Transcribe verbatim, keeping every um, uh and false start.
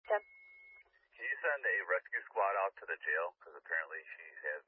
ten. Can you send a rescue squad out to the jail? Because apparently she has